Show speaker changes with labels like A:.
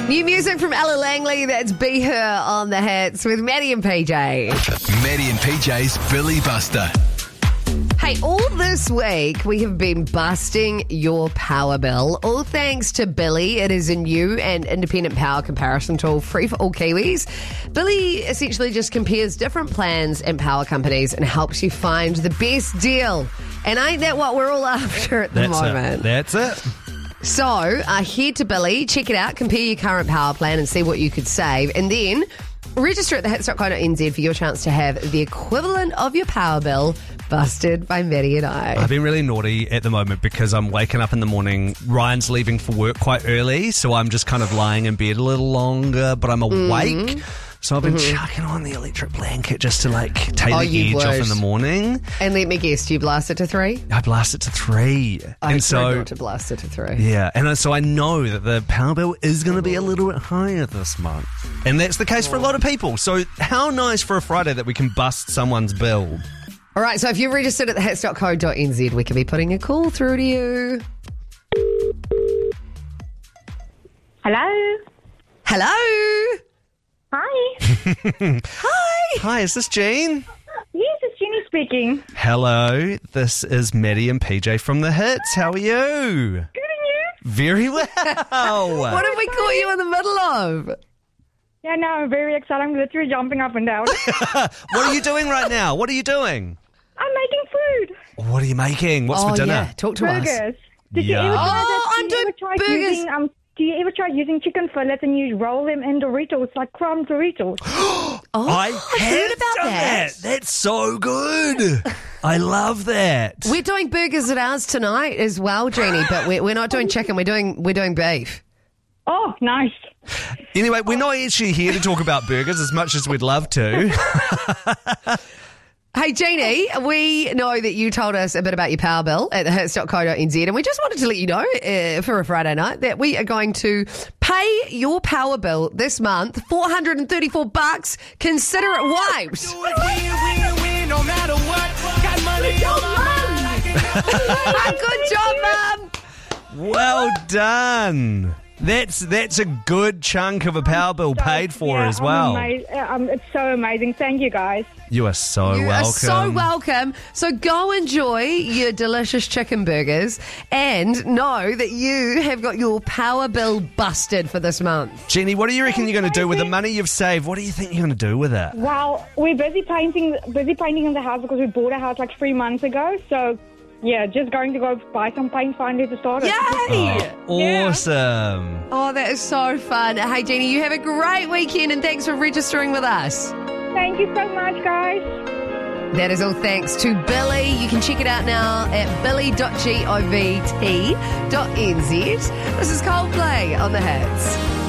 A: New music from Ella Langley, that's Be Her on the Hits with Maddie and PJ.
B: Maddie and PJ's Billy Buster.
A: Hey, all this week we have been busting your power bill. All thanks to Billy. It is a new and independent power comparison tool free for all Kiwis. Billy essentially just compares different plans and power companies and helps you find the best deal. And ain't that what we're all after at the moment?
C: That's it.
A: So, head to Billy, check it out, compare your current power plan and see what you could save. And then register at thehits.co.nz for your chance to have the equivalent of your power bill busted by Maddie and I.
C: I've been really naughty at the moment because I'm waking up in the morning. Ryan's leaving for work quite early, so I'm just kind of lying in bed a little longer, but I'm awake. So I've been chucking on the electric blanket just to take the edge off in the morning.
A: And let me guess, do you blast it to 3?
C: I blast it to 3.
A: I tried not to blast it to 3.
C: Yeah, and so I know that the power bill is going to be a little bit higher this month. And that's the case for a lot of people. So how nice for a Friday that we can bust someone's bill.
A: All right, so if you're registered at thehits.co.nz, we can be putting a call through to you.
D: Hello.
A: Hello.
D: Hi.
C: Hi, is this Jean?
D: Yes, it's Jenny speaking.
C: Hello, this is Maddie and PJ from The Hits. How are you?
D: Good, and you?
C: Very well.
A: What have we caught you in the middle of?
D: Yeah, no, I'm very excited. I'm literally jumping up and down.
C: What are you doing right now? What are you doing?
D: I'm making food.
C: What are you making? What's for dinner?
A: Yeah, talk to us.
D: Burgers. Did you
C: Yeah.
D: ever try that?
A: I'm doing burgers.
D: Do you ever try using chicken fillets and you roll them in Doritos, like crumb Doritos?
C: I
A: heard about
C: done
A: that.
C: That's so good. I love that.
A: We're doing burgers at ours tonight as well, Jeannie, but we're not doing chicken. We're doing beef.
D: Oh, nice.
C: Anyway, we're not actually here to talk about burgers as much as we'd love to.
A: Hey, Jeannie, we know that you told us a bit about your power bill at thehits.co.nz, and we just wanted to let you know for a Friday night that we are going to pay your power bill this month, $434. Consider it wiped.
B: No matter what, got money on my mind.
A: Good job, Mum.
C: Well done. That's a good chunk of a power bill paid for as well.
D: It's so amazing. Thank you, guys.
C: You are so
A: You
C: welcome.
A: are so welcome. So go enjoy your delicious chicken burgers and know that you have got your power bill busted for this month.
C: Jenny, what do you reckon you're going to do with the money you've saved? What do you think you're going to do with it?
D: Well, we're busy painting in the house because we bought a house 3 months ago. So, yeah, just going to go buy some paint finally to start it.
A: Yay!
C: Awesome.
A: Oh, that is so fun. Hey, Jeannie, you have a great weekend and thanks for registering with us.
D: Thank you so much, guys.
A: That is all thanks to Billy. You can check it out now at billy.govt.nz. This is Coldplay on The Hits.